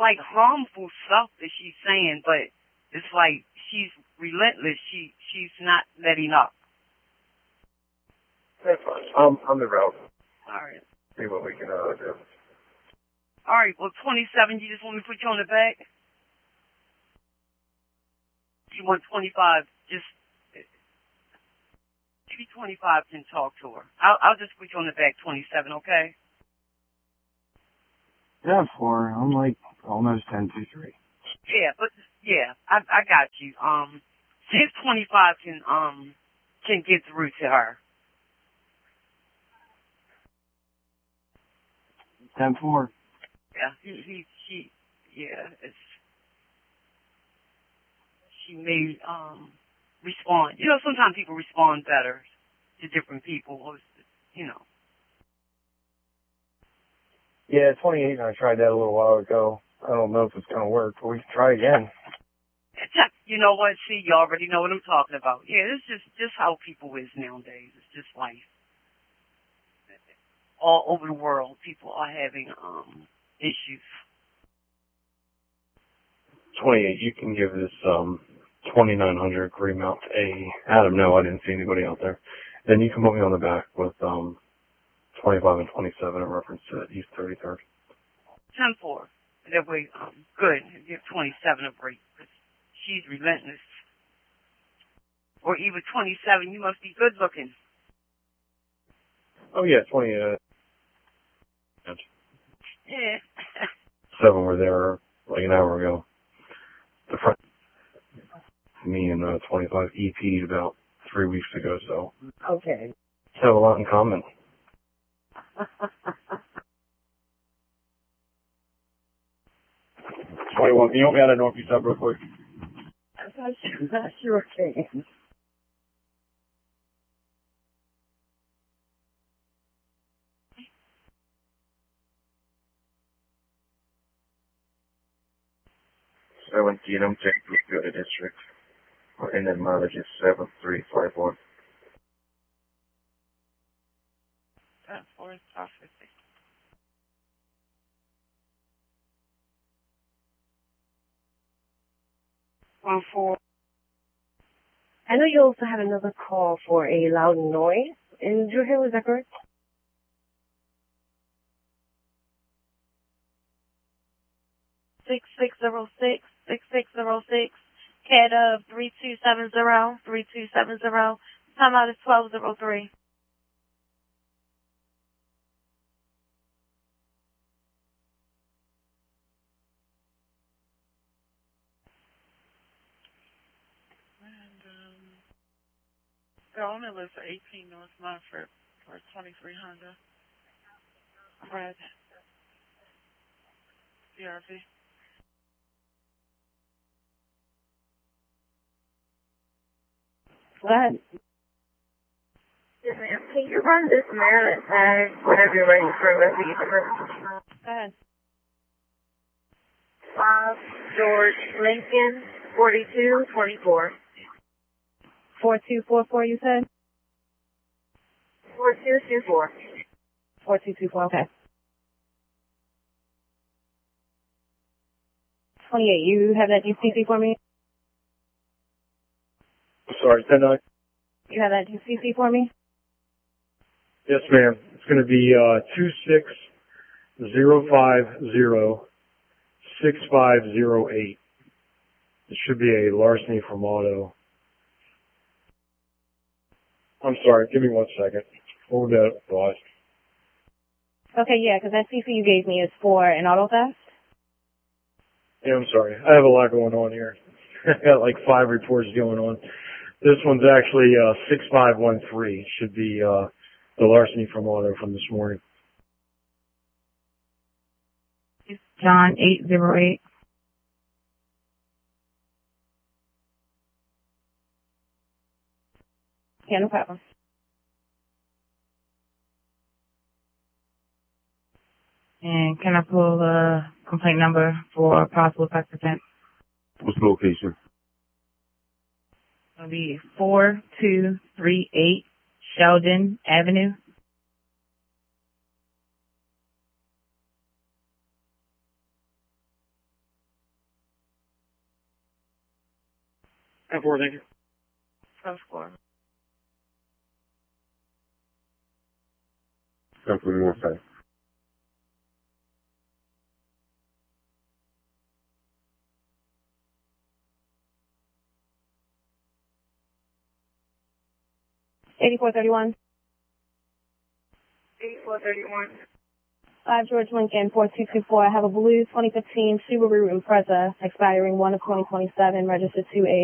like harmful stuff that she's saying, but it's like she's relentless. She's not letting up. That's fine. I'm the route. All right. See what we can do. All right. Well, 27. You just want me to put you on the back? You want 25? Just maybe 25 can talk to her. I'll just put you on the back. 27. Okay. Yeah, 4. I'm like almost 10-3. Yeah, but yeah, I got you. See if 25 can get through to her. 10-4. Yeah, she may respond. You know, sometimes people respond better to different people, or, you know. Yeah, 28. I tried that a little while ago. I don't know if it's gonna work, but we can try again. You know what? See, you already know what I'm talking about. Yeah, it's just how people is nowadays. It's just life. All over the world, people are having issues. 28. You can give this 2900 remount to A. Adam, no, I didn't see anybody out there. Then you can put me on the back with 25 and 27 in reference to East 33rd. 10-4. That way, good. Give 27 a break, because she's relentless. Or even 27, you must be good looking. Oh yeah, 28. Yeah. 7 were there like an hour ago. The front, me and 25 EP'd about 3 weeks ago, so. Okay. Have a lot in common. 21. Can you help me out of Northeast up real quick? I'm not sure can. So in Genome Tech, we go to district. And then mileage is 7351. That's 4 is perfect. 1-4. I know you also had another call for a loud noise in Drew Hill, is that correct? Six 6606 CAD of 3270. Time out is 12:03. The owner lives at 18 North Montfort for 2300. Red. CRV. Go ahead. Yes, ma'am. Can you run this Maryland tag whenever you're ready for a number? Go ahead. 5 George Lincoln 4224. 4244, you said? 4224. 4224, okay. 28, you have that DCC for me? Sorry, 10-9? You have that DCC for me? Yes, ma'am. It's going to be 260506508. It should be a larceny from auto. I'm sorry. Give me 1 second. Hold that thought. Okay, yeah, because that CC you gave me is for an auto theft? Yeah, I'm sorry. I have a lot going on here. I got like 5 reports going on. This one's actually 6513. Should be the larceny from auto from this morning. John 808. Yeah, no problem. And can I pull the complaint number for possible participant? What's the location? It'll be 4238 Sheldon Avenue. 10-4, thank you. 10-4. 10-4 more fast. $84.31. 8431. 5 George Lincoln, 4224. I have a blue 2015 Subaru Impreza expiring 1 of 2027, registered to a